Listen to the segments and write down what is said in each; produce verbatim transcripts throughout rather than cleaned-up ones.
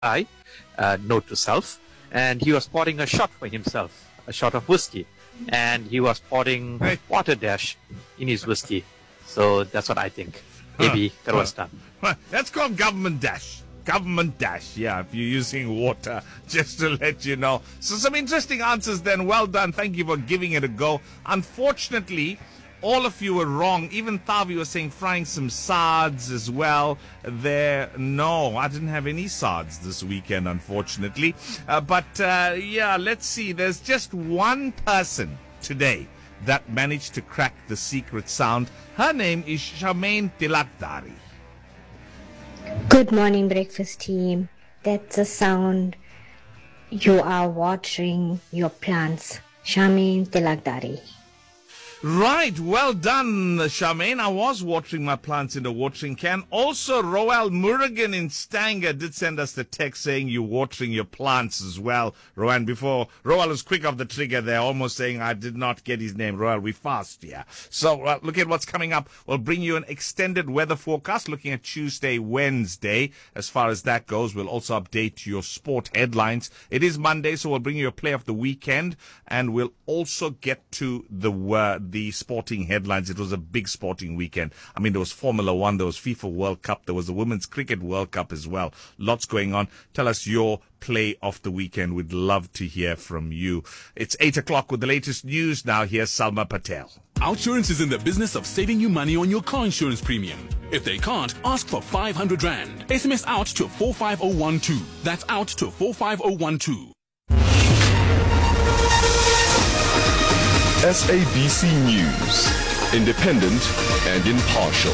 guy, uh, note to self, and he was pouring a shot for himself, a shot of whiskey, and he was pouring Hey. water dash in his whiskey. So that's what I think. Maybe that was done. Well, that's called government dash. Government dash, yeah, if you're using water, just to let you know. So some interesting answers then. Well done. Thank you for giving it a go. Unfortunately, all of you were wrong. Even Thavi was saying frying some sards as well. There, no, I didn't have any sards this weekend, unfortunately. Uh, but, uh, yeah, let's see. There's just one person today that managed to crack the secret sound. Her name is Charmaine Tilakdari. Good morning, breakfast team. That's the sound. You are watering your plants. Charmaine Tilakdari. Right, well done, Charmaine. I was watering my plants in a watering can. Also, Roel Murugan in Stanger did send us the text saying you're watering your plants as well. Rowan, before, Roel was quick off the trigger there, almost saying I did not get his name. Roel, we fast, yeah. So, uh, look at what's coming up. We'll bring you an extended weather forecast looking at Tuesday, Wednesday. As far as that goes, we'll also update your sport headlines. It is Monday, so we'll bring you a play of the weekend, and we'll also get to the uh, the sporting headlines. It was a big sporting weekend. I mean, there was Formula One, there was FIFA World Cup, there was the Women's Cricket World Cup as well. Lots going on. Tell us your play of the weekend. We'd love to hear from you. It's eight o'clock with the latest news now. Here's Salma Patel. Outsurance is in the business of saving you money on your car insurance premium. If they can't, ask for five hundred rand. S M S out to four five zero one two. That's out to four five zero one two. S A B C News, independent and impartial.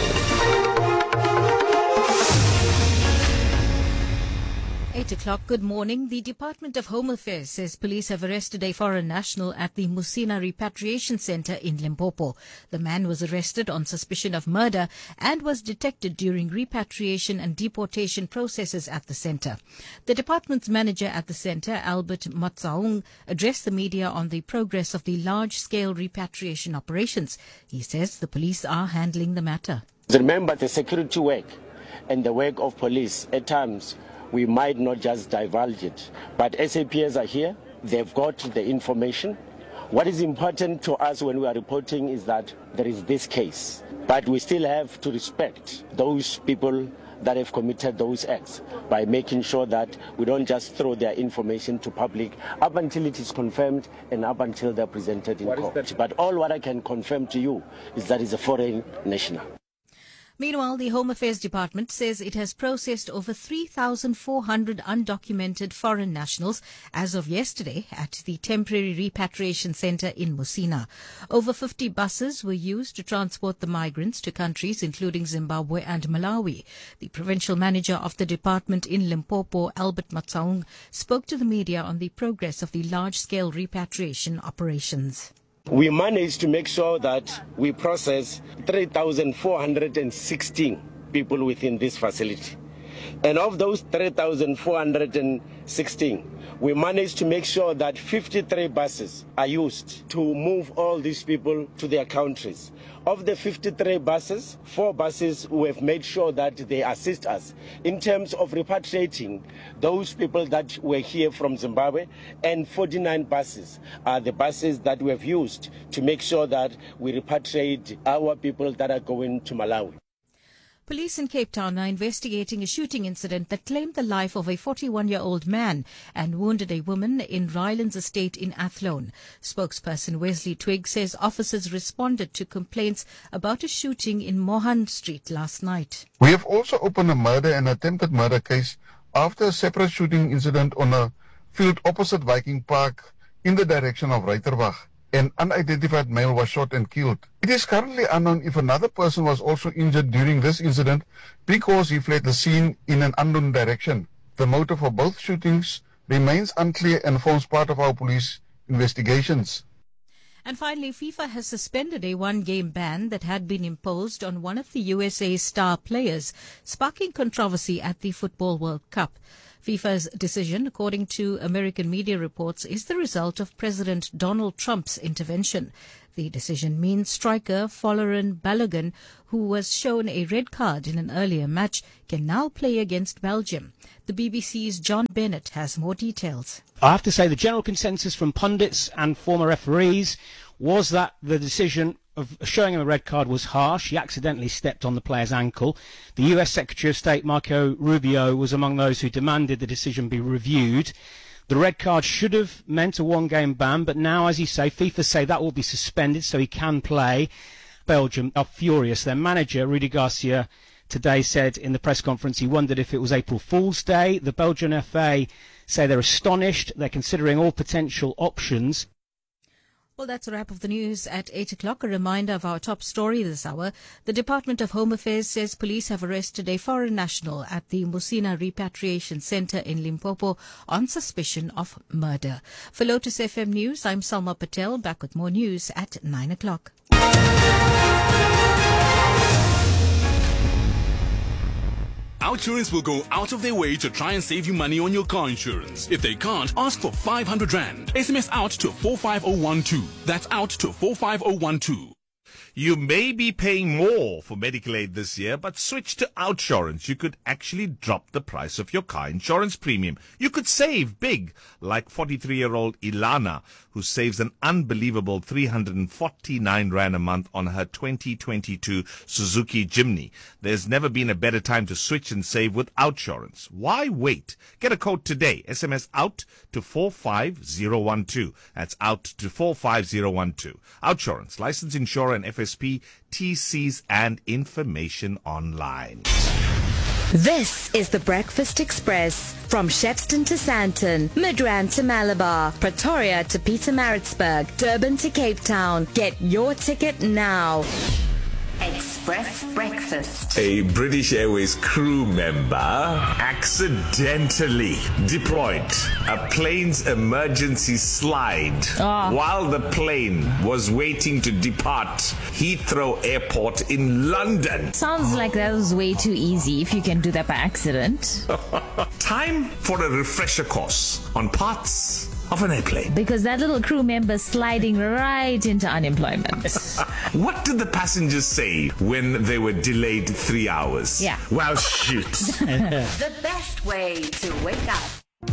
Eight o'clock, good morning. The Department of Home Affairs says police have arrested a foreign national at the Musina Repatriation Center in Limpopo. The man was arrested on suspicion of murder and was detected during repatriation and deportation processes at the center. The department's manager at the center, Albert Matsaung, addressed the media on the progress of the large-scale repatriation operations. He says the police are handling the matter. Remember the security work and the work of police at times. We might not just divulge it, but S A Ps are here, they've got the information. What is important to us when we are reporting is that there is this case, but we still have to respect those people that have committed those acts by making sure that we don't just throw their information to public up until it is confirmed and up until they're presented in court. But all what I can confirm to you is that it's a foreign national. Meanwhile, the Home Affairs Department says it has processed over three thousand four hundred undocumented foreign nationals as of yesterday at the temporary repatriation center in Musina. Over fifty buses were used to transport the migrants to countries including Zimbabwe and Malawi. The provincial manager of the department in Limpopo, Albert Matsaung, spoke to the media on the progress of the large-scale repatriation operations. We managed to make sure that we process three thousand four hundred sixteen people within this facility. And of those three thousand four hundred sixteen, we managed to make sure that fifty-three buses are used to move all these people to their countries. Of the fifty-three buses, four buses we have made sure that they assist us in terms of repatriating those people that were here from Zimbabwe, and forty-nine buses are the buses that we have used to make sure that we repatriate our people that are going to Malawi. Police in Cape Town are investigating a shooting incident that claimed the life of a forty-one-year-old man and wounded a woman in Rylands Estate in Athlone. Spokesperson Wesley Twigg says officers responded to complaints about a shooting in Mohan Street last night. We have also opened a murder and attempted murder case after a separate shooting incident on a field opposite Viking Park in the direction of Reiterbach. An unidentified male was shot and killed. It is currently unknown if another person was also injured during this incident because he fled the scene in an unknown direction. The motive for both shootings remains unclear and forms part of our police investigations. And finally, FIFA has suspended a one-game ban that had been imposed on one of the U S A's star players, sparking controversy at the Football World Cup. FIFA's decision, according to American media reports, is the result of President Donald Trump's intervention. The decision means striker Folarin Balogun, who was shown a red card in an earlier match, can now play against Belgium. The B B C's John Bennett has more details. I have to say the general consensus from pundits and former referees was that the decision of showing him a red card was harsh. He accidentally stepped on the player's ankle. The U S Secretary of State Marco Rubio was among those who demanded the decision be reviewed. The red card should have meant a one-game ban, but now, as you say, FIFA say that will be suspended so he can play. Belgium are furious. Their manager, Rudi Garcia, today said in the press conference he wondered if it was April Fool's Day. The Belgian F A say they're astonished. They're considering all potential options. Well, that's a wrap of the news at eight o'clock. A reminder of our top story this hour. The Department of Home Affairs says police have arrested a foreign national at the Musina Repatriation Centre in Limpopo on suspicion of murder. For Lotus F M News, I'm Salma Patel, back with more news at nine o'clock. Outsurance will go out of their way to try and save you money on your car insurance. If they can't, ask for five hundred rand. S M S out to four five zero one two. That's out to four five zero one two. You may be paying more for medical aid this year, but switch to Outsurance. You could actually drop the price of your car insurance premium. You could save big, like forty-three-year-old Ilana, who saves an unbelievable three hundred forty-nine rand a month on her twenty twenty-two Suzuki Jimny. There's never been a better time to switch and save with Outsurance. Why wait? Get a quote today. S M S out to four five zero one two. That's out to four five zero one two. Outsurance, licensed insurer and F S P, T Cs and information online. This is the Breakfast Express. From Shepston to Sandton, Midrand to Malabar, Pretoria to Pietermaritzburg, Durban to Cape Town. Get your ticket now. Express Breakfast. A British Airways crew member accidentally deployed a plane's emergency slide oh. while the plane was waiting to depart Heathrow Airport in London. Sounds like that was way too easy if you can do that by accident. Time for a refresher course on parts of an airplane. Because that little crew member sliding right into unemployment. What did the passengers say when they were delayed three hours? Yeah. Well, shoot. The best way to wake up.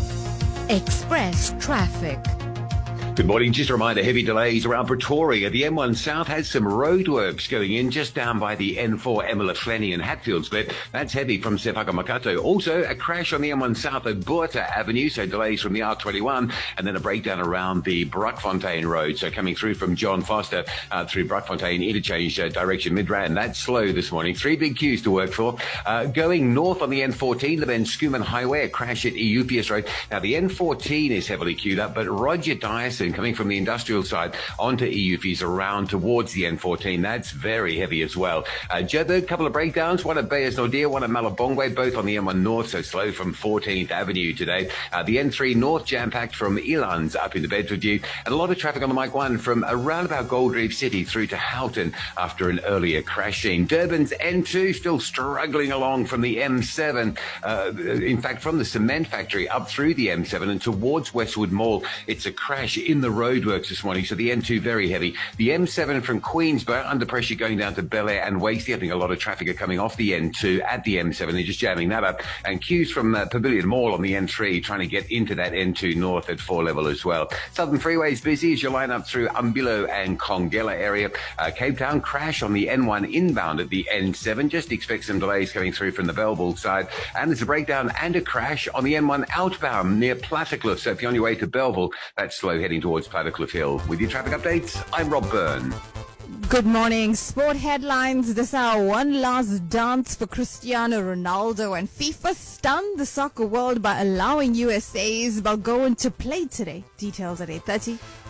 Express traffic. Good morning. Just a reminder, heavy delays around Pretoria. The M one South has some roadworks going in just down by the N four Emila-Flenny and Hatfield split. That's heavy from Sefaka Makato. Also, a crash on the M one South at Buerta Avenue, so delays from the R twenty-one, and then a breakdown around the Brakfontein Road. So coming through from John Foster uh, through Brakfontein interchange uh, direction Midrand. That's slow this morning. Three big queues to work for. Uh, going north on the N fourteen, the Ben Schoeman Highway, a crash at E U P S Road. Now, the N fourteen is heavily queued up, but Roger Dyson coming from the industrial side onto E U Ps around towards the N fourteen. That's very heavy as well. Uh, Joburg, couple of breakdowns, one at Beyers Nordia, one at Malabongwe, both on the M one North, so slow from fourteenth Avenue today. Uh, the N three North jam-packed from Elands up into Bedfordview, and a lot of traffic on the Mike one from around about Gold Reef City through to Houghton after an earlier crash scene. Durban's N two still struggling along from the M seven, uh, in fact from the cement factory up through the M seven and towards Westwood Mall. It's a crash in the road roadworks this morning, so the N two very heavy. The M seven from Queensborough under pressure going down to Bel Air and Wasty. I think a lot of traffic are coming off the N two at the M seven. They're just jamming that up. And queues from uh, Pavilion Mall on the N three trying to get into that N two north at four level as well. Southern Freeway's busy as you line up through Umbilo and Congela area. Uh, Cape Town crash on the N one inbound at the N seven. Just expect some delays coming through from the Belleville side. And there's a breakdown and a crash on the N one outbound near Plattercliff. So if you're on your way to Belleville, that's slow heading towards Plattercliff Hill. With your traffic updates, I'm Rob Byrne. Good morning. Sport headlines this hour. One last dance for Cristiano Ronaldo, and FIFA stunned the soccer world by allowing U S A's Balgoan to play today. Details at eight thirty.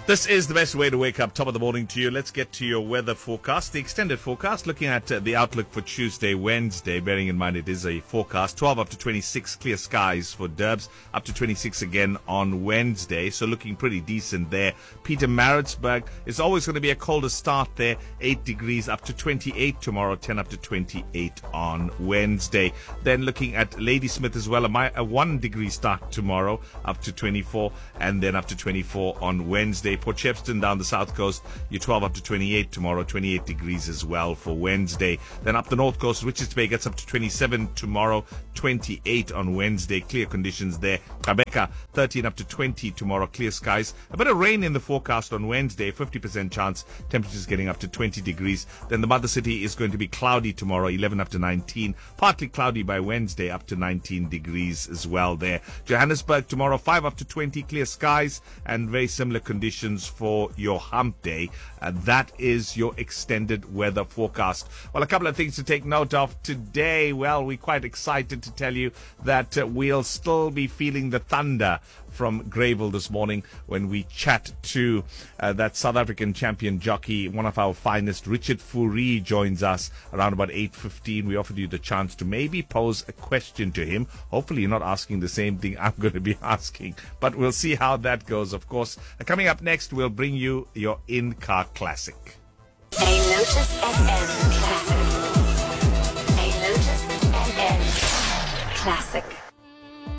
This is the best way to wake up. Top of the morning to you. Let's get to your weather forecast. The extended forecast, looking at uh, the outlook for Tuesday, Wednesday, bearing in mind it is a forecast. twelve up to twenty-six, clear skies for Durbs. Up to twenty-six again on Wednesday. So looking pretty decent there. Pietermaritzburg is always going to be a colder start there. eight degrees up to twenty-eight tomorrow. ten up to twenty-eight on Wednesday. Then looking at Ladysmith as well. A, mi- a one degree start tomorrow. Up to twenty-four. And then up to twenty-four on Wednesday. Port Shepstone down the south coast, you're twelve up to twenty-eight tomorrow, twenty-eight degrees as well for Wednesday. Then up the north coast, Richards Bay gets up to twenty-seven tomorrow, twenty-eight on Wednesday. Clear conditions there. Gqeberha, thirteen up to twenty tomorrow, clear skies. A bit of rain in the forecast on Wednesday, fifty percent chance. Temperatures getting up to twenty degrees. Then the mother city is going to be cloudy tomorrow, eleven up to nineteen. Partly cloudy by Wednesday, up to nineteen degrees as well there. Johannesburg tomorrow, five up to twenty, clear skies, and very similar conditions for your hump day. Uh, that is your extended weather forecast. Well, a couple of things to take note of today. Well, we're quite excited to tell you that uh, we'll still be feeling the thunder from Greyville this morning when we chat to uh, that South African champion jockey, one of our finest. Richard Fourie joins us around about eight fifteen. We offered you the chance to maybe pose a question to him. Hopefully you're not asking the same thing I'm going to be asking, but we'll see how that goes. Of course, uh, coming up next, we'll bring you your in-car classic. A Lotus F M classic. A Lotus F M classic.